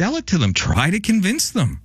sell it to them. Try to convince them.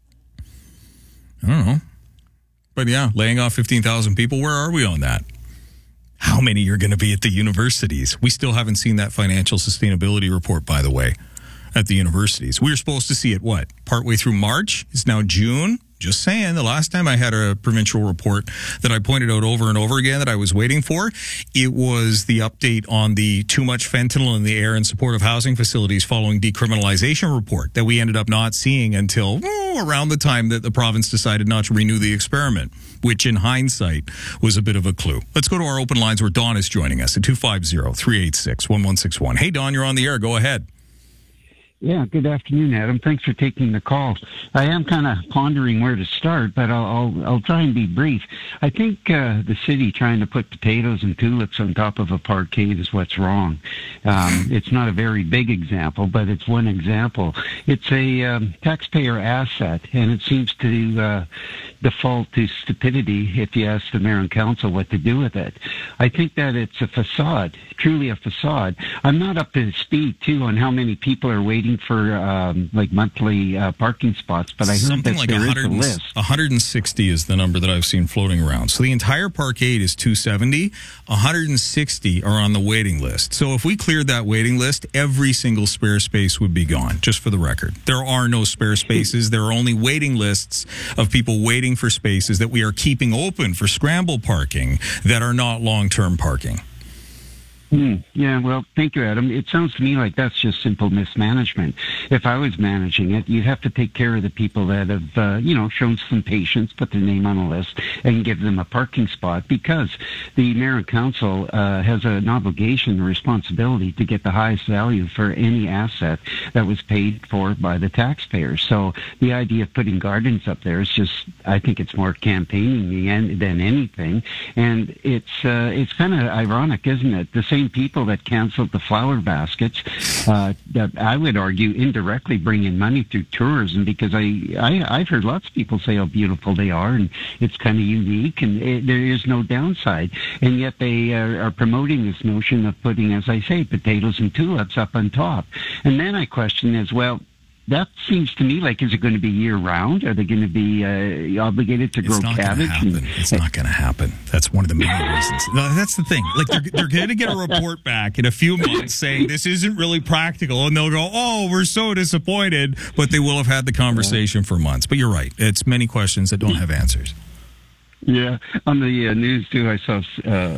I don't know. But yeah, laying off 15,000 people, where are we on that? How many are going to be at the universities? We still haven't seen that financial sustainability report, by the way, at the universities. We were supposed to see it, partway through March? It's now June. Just saying, the last time I had a provincial report that I pointed out over and over again that I was waiting for, it was the update on the too much fentanyl in the air in support of housing facilities following decriminalization report that we ended up not seeing until around the time that the province decided not to renew the experiment, which in hindsight was a bit of a clue. Let's go to our open lines where Don is joining us at 250-386-1161. Hey, Don, you're on the air. Go ahead. Yeah, good afternoon, Adam. Thanks for taking the call. I am kind of pondering where to start, but I'll try and be brief. I think the city trying to put potatoes and tulips on top of a parkade is what's wrong. It's not a very big example, but it's one example. It's a taxpayer asset, and it seems to default to stupidity if you ask the mayor and council what to do with it. I think that it's a facade, truly a facade. I'm not up to speed, too, on how many people are waiting for monthly parking spots, but I heard something that like there is a list. 160 is the number that I've seen floating around. So the entire parkade is 270. 160 are on the waiting list. So if we cleared that waiting list, every single spare space would be gone, just for the record. There are no spare spaces. There are only waiting lists of people waiting for spaces that we are keeping open for scramble parking that are not long-term parking. Yeah, well, thank you, Adam. It sounds to me like that's just simple mismanagement. If I was managing it, you'd have to take care of the people that have, shown some patience, put their name on a list, and give them a parking spot, because the mayor and council has an obligation, a responsibility to get the highest value for any asset that was paid for by the taxpayers. So the idea of putting gardens up there is just, I think it's more campaigning than anything. And it's kind of ironic, isn't it? The same people that canceled the flower baskets, that I would argue indirectly bring in money through tourism, because I've heard lots of people say how beautiful they are and it's kind of unique and there is no downside. And yet they are promoting this notion of putting, as I say, potatoes and tulips up on top. And then I question as well, that seems to me like, is it going to be year-round? Are they going to be obligated to grow cabbage? It's not going to happen. That's one of the main reasons. No, that's the thing. Like, they're going to get a report back in a few months saying this isn't really practical, and they'll go, oh, we're so disappointed, but they will have had the conversation for months. But you're right. It's many questions that don't have answers. Yeah, on the news, too, I saw,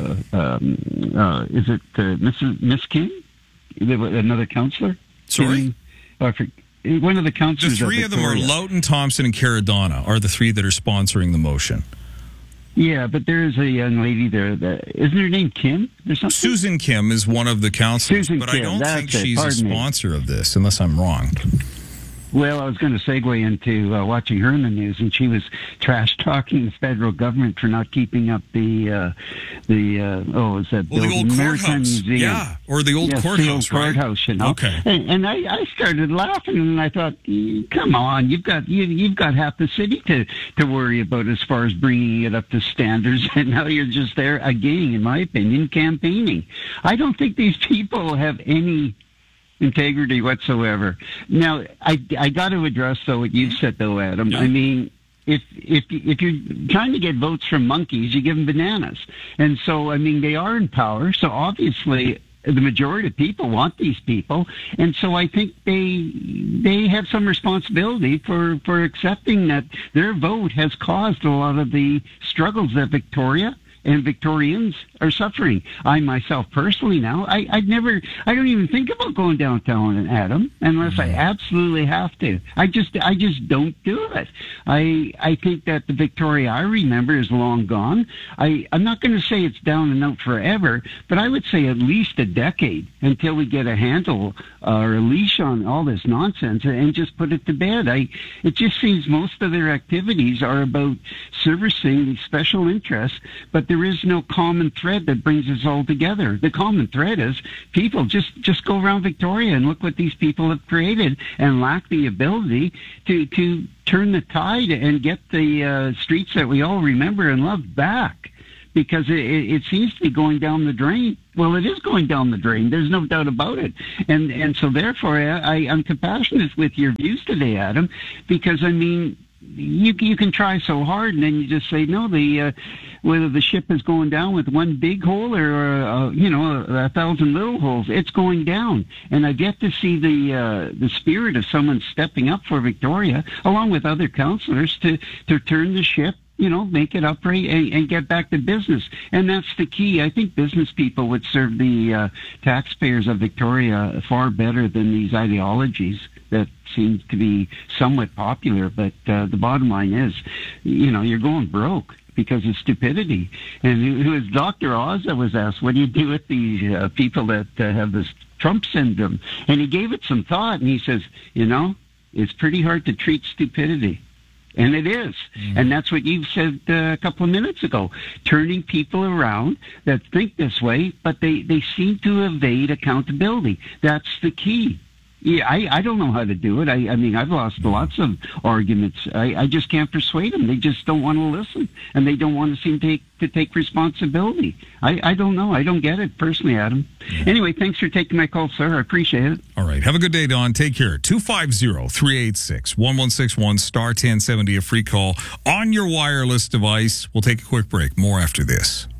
is it Miss Kim? Another counselor? Sorry? One of the councillors. The three of them are Loughton, Thompson, and Caradonna are the three that are sponsoring the motion. Yeah, but there is a young lady there that isn't her name Kim or something? Susan Kim is one of the councillors, but I don't think she's a sponsor of this, unless I'm wrong. Well, I was going to segue into watching her in the news, and she was trash talking the federal government for not keeping up the old courthouse, Museum. Yeah, or the old courthouse, the old courthouse, you know. Okay. And I started laughing, and I thought, come on, you've got half the city to worry about as far as bringing it up to standards, and now you're just there again, in my opinion, campaigning. I don't think these people have any integrity whatsoever. Now, I got to address, though, what you've said, though, Adam. Yeah. I mean, if you're trying to get votes from monkeys, you give them bananas. And so, I mean, they are in power, so obviously the majority of people want these people, and so I think they have some responsibility for accepting that their vote has caused a lot of the struggles that Victoria and Victorians are suffering. I myself personally now, I don't even think about going downtown, Adam, unless I absolutely have to. I just don't do it. I think that the Victoria I remember is long gone. I'm not going to say it's down and out forever, but I would say at least a decade until we get a handle or a leash on all this nonsense and just put it to bed. It just seems most of their activities are about servicing these special interests, but there is no common thread that brings us all together. The common thread is people just go around Victoria and look what these people have created and lack the ability to turn the tide and get the streets that we all remember and love back. because it seems to be going down the drain. Well, it is going down the drain. There's no doubt about it. And so therefore, I'm compassionate with your views today, Adam, because, I mean, you can try so hard, and then you just say, no, whether the ship is going down with one big hole or, 1,000 little holes, it's going down. And I've yet to see the spirit of someone stepping up for Victoria, along with other councillors, to turn the ship, make it upright and get back to business. And that's the key. I think business people would serve the taxpayers of Victoria far better than these ideologies that seem to be somewhat popular. But the bottom line is, you're going broke because of stupidity. And it was Dr. Oz that was asked, what do you do with these people that have this Trump syndrome? And he gave it some thought, and he says, it's pretty hard to treat stupidity. And it is. And that's what you said a couple of minutes ago. Turning people around that think this way, but they seem to evade accountability. That's the key. Yeah, I don't know how to do it. I mean, I've lost lots of arguments. I just can't persuade them. They just don't want to listen, and they don't want to seem to take responsibility. I don't know. I don't get it personally, Adam. Anyway, thanks for taking my call, sir. I appreciate it. All right. Have a good day, Don. Take care. 250-386-1161, star 1070, a free call on your wireless device. We'll take a quick break. More after this.